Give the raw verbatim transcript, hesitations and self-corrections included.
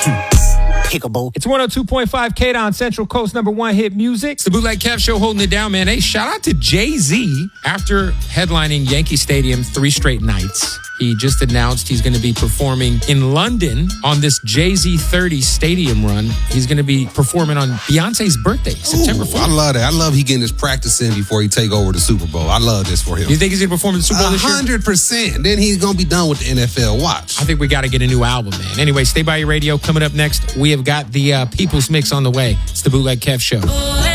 Pickable. It's one oh two point five K on Central Coast number one hit music. It's the Bootleg Kev Show holding it down, man. Hey, shout out to Jay-Z. After headlining Yankee Stadium three straight nights, he just announced he's going to be performing in London on this Jay-Z thirty stadium run. He's going to be performing on Beyonce's birthday, September fourth. I love that. I love he getting his practice in before he take over the Super Bowl. I love this for him. You think he's going to perform in the Super Bowl this year? one hundred percent. Then he's going to be done with the N F L. Watch. I think we got to get a new album, man. Anyway, stay by your radio. Coming up next, we have got the uh, People's Mix on the way. It's the Bootleg Kev Show.